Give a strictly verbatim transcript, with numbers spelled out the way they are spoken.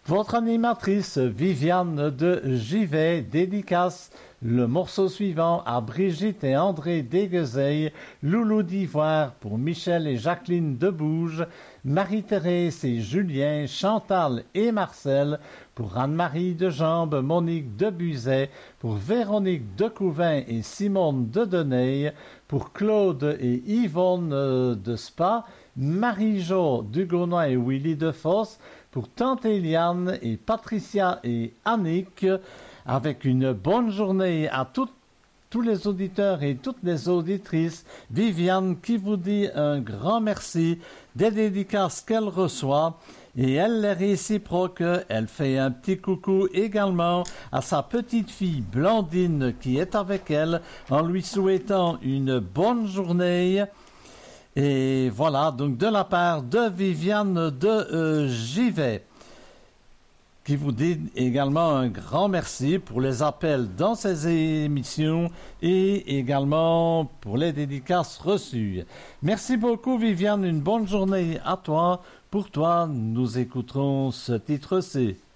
Votre animatrice Viviane de Givet dédicace le morceau suivant à Brigitte et André Déguezeil, Loulou d'Ivoire pour Michel et Jacqueline Debouge, Marie-Thérèse et Julien, Chantal et Marcel, pour Anne-Marie de Jambes, Monique de Buzet, pour Véronique de Couvin et Simone de Deney, pour Claude et Yvonne de Spa, Marie-Jo Dugonois et Willy de Fosse, pour Tante Eliane et Patricia et Annick, avec une bonne journée à toutes, tous les auditeurs et toutes les auditrices. Viviane qui vous dit un grand merci des dédicaces qu'elle reçoit et elle les réciproque. Elle fait un petit coucou également à sa petite fille Blandine qui est avec elle en lui souhaitant une bonne journée. Et voilà, donc de la part de Viviane de euh, Givet, qui vous dit également un grand merci pour les appels dans ces émissions et également pour les dédicaces reçues. Merci beaucoup Viviane, une bonne journée à toi. Pour toi, nous écouterons ce titre-ci.